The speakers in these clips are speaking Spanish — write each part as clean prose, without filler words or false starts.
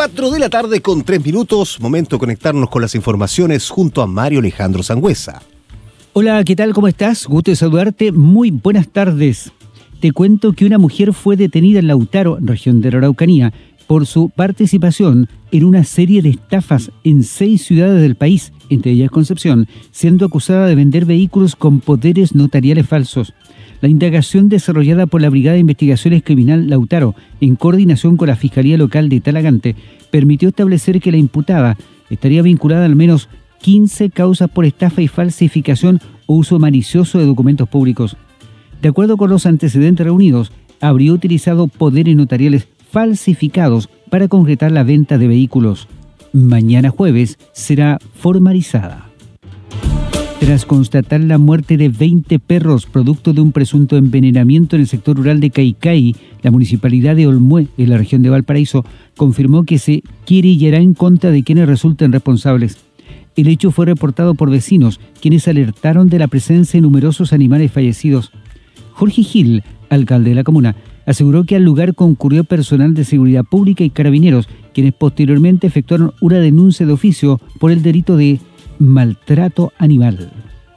4 de la tarde con 3 minutos, momento de conectarnos con las informaciones junto a Mario Alejandro Sangüesa. Hola, ¿qué tal? ¿Cómo estás? Gusto de saludarte. Muy buenas tardes. Te cuento que una mujer fue detenida en Lautaro, región de la Araucanía, por su participación en una serie de estafas en 6 ciudades del país, entre ellas Concepción, siendo acusada de vender vehículos con poderes notariales falsos. La indagación desarrollada por la Brigada de Investigaciones Criminal Lautaro, en coordinación con la Fiscalía Local de Talagante, permitió establecer que la imputada estaría vinculada a al menos 15 causas por estafa y falsificación o uso malicioso de documentos públicos. De acuerdo con los antecedentes reunidos, habría utilizado poderes notariales falsificados para concretar la venta de vehículos. Mañana jueves será formalizada. Tras constatar la muerte de 20 perros producto de un presunto envenenamiento en el sector rural de Caicai, la municipalidad de Olmué, en la región de Valparaíso, confirmó que se querellará en contra de quienes resulten responsables. El hecho fue reportado por vecinos, quienes alertaron de la presencia de numerosos animales fallecidos. Jorge Gil, alcalde de la comuna, aseguró que al lugar concurrió personal de seguridad pública y carabineros, quienes posteriormente efectuaron una denuncia de oficio por el delito de maltrato animal.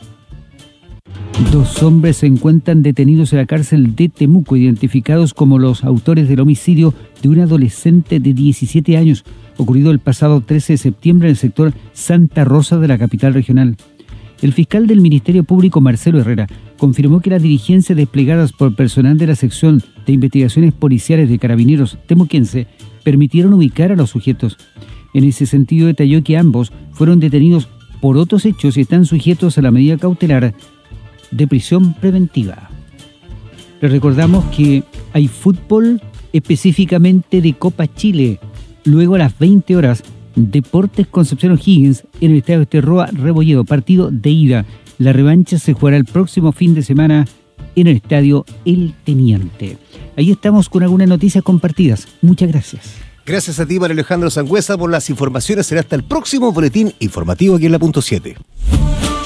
2 hombres se encuentran detenidos en la cárcel de Temuco, identificados como los autores del homicidio de un adolescente de 17 años, ocurrido el pasado 13 de septiembre en el sector Santa Rosa de la capital regional. El fiscal del Ministerio Público, Marcelo Herrera, confirmó que las diligencias desplegadas por personal de la sección de investigaciones policiales de Carabineros temuquense permitieron ubicar a los sujetos. En ese sentido, detalló que ambos fueron detenidos por otros hechos y están sujetos a la medida cautelar de prisión preventiva. Les recordamos que hay fútbol, específicamente de Copa Chile. Luego a las 20 horas, Deportes Concepción O'Higgins en el estadio Esterroa Rebolledo, partido de ida. La revancha se jugará el próximo fin de semana en el estadio El Teniente. Ahí estamos con algunas noticias compartidas. Muchas gracias. Gracias a ti, Mario Alejandro Sangüesa, por las informaciones. Será hasta el próximo boletín informativo aquí en La Punto 7.